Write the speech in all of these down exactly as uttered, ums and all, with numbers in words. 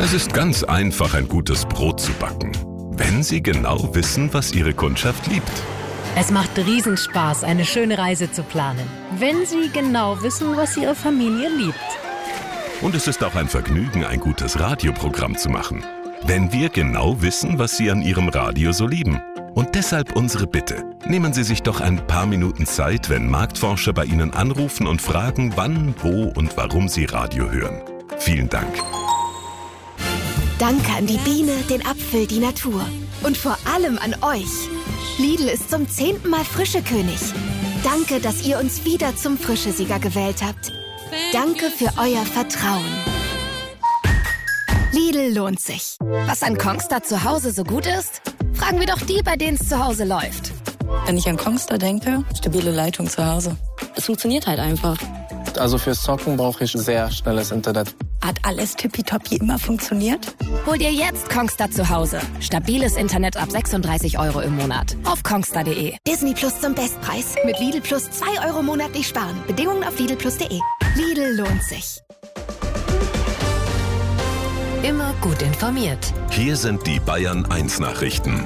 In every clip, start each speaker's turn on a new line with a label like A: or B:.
A: Es ist ganz einfach, ein gutes Brot zu backen, wenn Sie genau wissen, was Ihre Kundschaft liebt.
B: Es macht Riesenspaß, eine schöne Reise zu planen, wenn Sie genau wissen, was Ihre Familie liebt.
A: Und es ist auch ein Vergnügen, ein gutes Radioprogramm zu machen, wenn wir genau wissen, was Sie an Ihrem Radio so lieben. Und deshalb unsere Bitte. Nehmen Sie sich doch ein paar Minuten Zeit, wenn Marktforscher bei Ihnen anrufen und fragen, wann, wo und warum Sie Radio hören. Vielen Dank.
C: Danke an die Biene, den Apfel, die Natur. Und vor allem an euch. Lidl ist zum zehnten Mal Frischekönig. Danke, dass ihr uns wieder zum Frischesieger gewählt habt. Danke für euer Vertrauen. Lidl lohnt sich. Was an Kongstar zu Hause so gut ist? Fragen wir doch die, bei denen es zu Hause läuft.
D: Wenn ich an Kongstar denke, stabile Leitung zu Hause. Es funktioniert halt einfach.
E: Also fürs Zocken brauche ich sehr schnelles Internet.
D: Hat alles tippitoppi immer funktioniert?
C: Hol dir jetzt Kongstar zu Hause. Stabiles Internet ab sechsunddreißig Euro im Monat. Auf kongstar punkt de. Disney Plus zum Bestpreis. Mit Lidl Plus zwei Euro monatlich sparen. Bedingungen auf lidl plus punkt de. Lidl lohnt sich.
B: Immer gut informiert.
A: Hier sind die Bayern eins Nachrichten.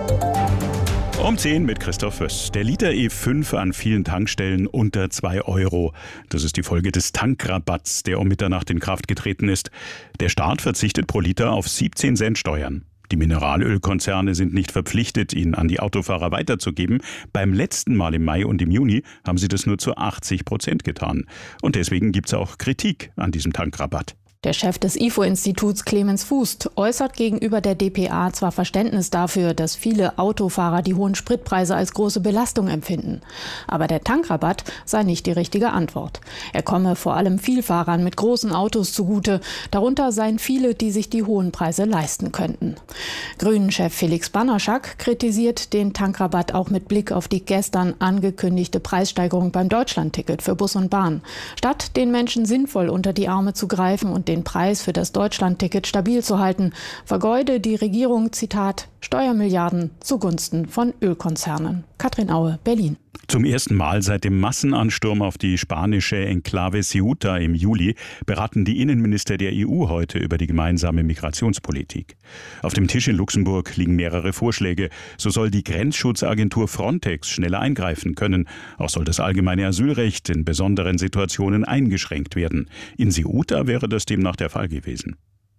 F: Um zehn mit Christoph Föss. Der Liter E fünf an vielen Tankstellen unter zwei Euro. Das ist die Folge des Tankrabatts, der um Mitternacht in Kraft getreten ist. Der Staat verzichtet pro Liter auf siebzehn Cent Steuern. Die Mineralölkonzerne sind nicht verpflichtet, ihn an die Autofahrer weiterzugeben. Beim letzten Mal im Mai und im Juni haben sie das nur zu achtzig Prozent getan. Und deswegen gibt es auch Kritik an diesem Tankrabatt.
G: Der Chef des I F O-Instituts, Clemens Fußt, äußert gegenüber der d p a zwar Verständnis dafür, dass viele Autofahrer die hohen Spritpreise als große Belastung empfinden. Aber der Tankrabatt sei nicht die richtige Antwort. Er komme vor allem Vielfahrern mit großen Autos zugute. Darunter seien viele, die sich die hohen Preise leisten könnten. Grünen-Chef Felix Banaschak kritisiert den Tankrabatt auch mit Blick auf die gestern angekündigte Preissteigerung beim Deutschlandticket für Bus und Bahn. Statt den Menschen sinnvoll unter die Arme zu greifen und den Preis für das Deutschlandticket stabil zu halten, vergeude die Regierung, Zitat, Steuermilliarden zugunsten von Ölkonzernen. Katrin Aue, Berlin.
F: Zum ersten Mal seit dem Massenansturm auf die spanische Enklave Ceuta im Juli beraten die Innenminister der E U heute über die gemeinsame Migrationspolitik. Auf dem Tisch in Luxemburg liegen mehrere Vorschläge. So soll die Grenzschutzagentur Frontex schneller eingreifen können. Auch soll das allgemeine Asylrecht in besonderen Situationen eingeschränkt werden. In Ceuta wäre das demnach der Fall gewesen.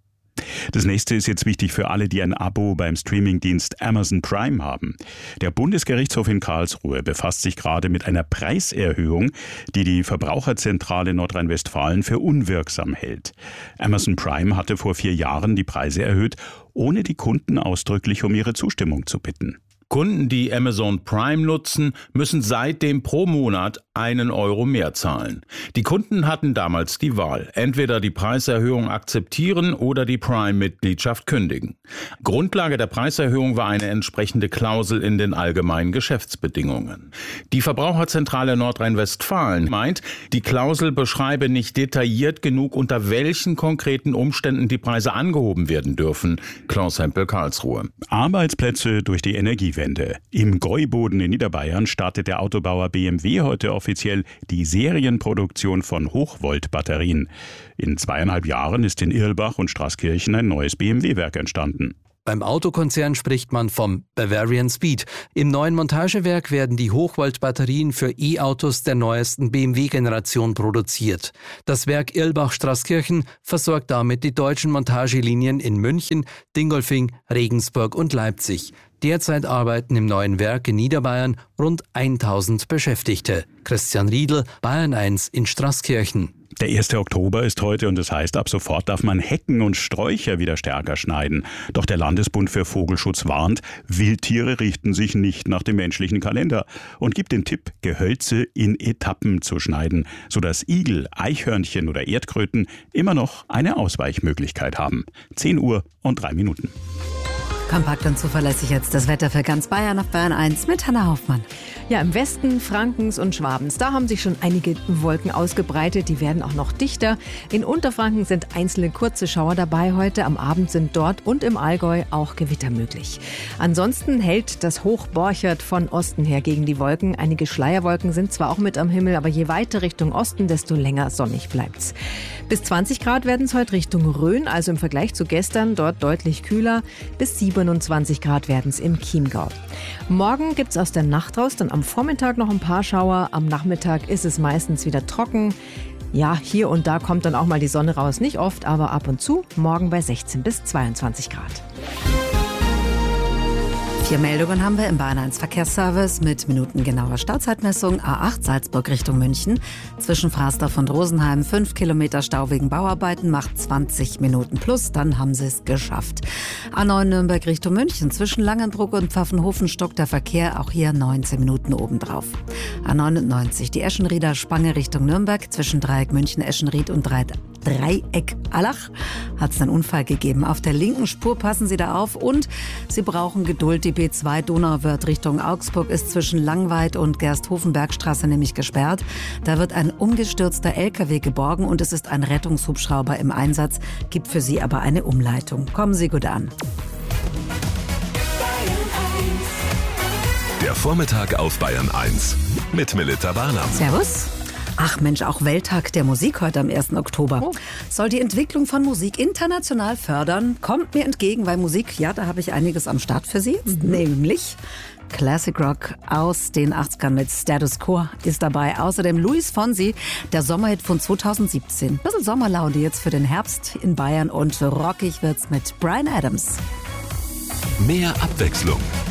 F: Das nächste ist jetzt wichtig für alle, die ein Abo beim Streamingdienst Amazon Prime haben. Der Bundesgerichtshof in Karlsruhe befasst sich gerade mit einer Preiserhöhung, die die Verbraucherzentrale Nordrhein-Westfalen für unwirksam hält. Amazon Prime hatte vor vier Jahren die Preise erhöht, ohne die Kunden ausdrücklich um ihre Zustimmung zu bitten.
H: Kunden, die Amazon Prime nutzen, müssen seitdem pro Monat einen Euro mehr zahlen. Die Kunden hatten damals die Wahl, entweder die Preiserhöhung akzeptieren oder die Prime-Mitgliedschaft kündigen. Grundlage der Preiserhöhung war eine entsprechende Klausel in den allgemeinen Geschäftsbedingungen. Die Verbraucherzentrale Nordrhein-Westfalen meint, die Klausel beschreibe nicht detailliert genug, unter welchen konkreten Umständen die Preise angehoben werden dürfen. Klaus Hempel, Karlsruhe.
F: Arbeitsplätze durch die Energiewende. Im Gäuboden in Niederbayern startet der Autobauer B M W heute offiziell die Serienproduktion von Hochvolt-Batterien. In zweieinhalb Jahren ist in Irlbach und Straßkirchen ein neues B M W-Werk entstanden.
I: Beim Autokonzern spricht man vom Bavarian Speed. Im neuen Montagewerk werden die Hochvolt-Batterien für E-Autos der neuesten B M W-Generation produziert. Das Werk Irlbach-Straßkirchen versorgt damit die deutschen Montagelinien in München, Dingolfing, Regensburg und Leipzig. Derzeit arbeiten im neuen Werk in Niederbayern rund tausend Beschäftigte. Christian Riedl, Bayern eins in Straßkirchen.
F: Der erste Oktober ist heute und das heißt, ab sofort darf man Hecken und Sträucher wieder stärker schneiden. Doch der Landesbund für Vogelschutz warnt, Wildtiere richten sich nicht nach dem menschlichen Kalender und gibt den Tipp, Gehölze in Etappen zu schneiden, sodass Igel, Eichhörnchen oder Erdkröten immer noch eine Ausweichmöglichkeit haben. zehn Uhr und drei Minuten.
J: Kompakt und zuverlässig jetzt das Wetter für ganz Bayern auf Bayern eins mit Hanna Hoffmann.
K: Ja, im Westen Frankens und Schwabens, da haben sich schon einige Wolken ausgebreitet. Die werden auch noch dichter. In Unterfranken sind einzelne kurze Schauer dabei heute. Am Abend sind dort und im Allgäu auch Gewitter möglich. Ansonsten hält das Hoch Borchert von Osten her gegen die Wolken. Einige Schleierwolken sind zwar auch mit am Himmel, aber je weiter Richtung Osten, desto länger sonnig bleibt's. Bis zwanzig Grad werden es heute Richtung Rhön, also im Vergleich zu gestern dort deutlich kühler. Bis siebenundzwanzig Grad werden es im Chiemgau. Morgen gibt's aus der Nacht raus dann am Vormittag noch ein paar Schauer. Am Nachmittag ist es meistens wieder trocken. Ja, hier und da kommt dann auch mal die Sonne raus. Nicht oft, aber ab und zu. Morgen bei sechzehn bis zweiundzwanzig Grad.
J: Vier Meldungen haben wir im Bayern eins Verkehrsservice mit minutengenauer Stauzeitmessung. A acht Salzburg Richtung München. Zwischen Frasdorf und Rosenheim fünf Kilometer Stau wegen Bauarbeiten, macht zwanzig Minuten plus. Dann haben sie es geschafft. A neun Nürnberg Richtung München. Zwischen Langenbruck und Pfaffenhofen stockt der Verkehr. Auch hier neunzehn Minuten obendrauf. A neunundneunzig die Eschenrieder Spange Richtung Nürnberg. Zwischen Dreieck München, Eschenried und Dreieck Dreieck Allach hat es einen Unfall gegeben. Auf der linken Spur passen Sie da auf und Sie brauchen Geduld. Die B zwei Donauwörth Richtung Augsburg ist zwischen Langweid und Gersthofen-Bergstraße nämlich gesperrt. Da wird ein umgestürzter L K W geborgen und es ist ein Rettungshubschrauber im Einsatz, gibt für Sie aber eine Umleitung. Kommen Sie gut an.
A: Der Vormittag auf Bayern eins mit Melita Barnam.
J: Servus. Ach Mensch, auch Welttag der Musik heute am ersten Oktober. Oh. Soll die Entwicklung von Musik international fördern? Kommt mir entgegen, weil Musik, ja, da habe ich einiges am Start für Sie. Mhm. Nämlich Classic Rock aus den achtzigern mit Status Quo ist dabei. Außerdem Luis Fonsi, der Sommerhit von zweitausendsiebzehn. Ein bisschen Sommerlaune jetzt für den Herbst in Bayern und rockig wird's mit Bryan Adams.
A: Mehr Abwechslung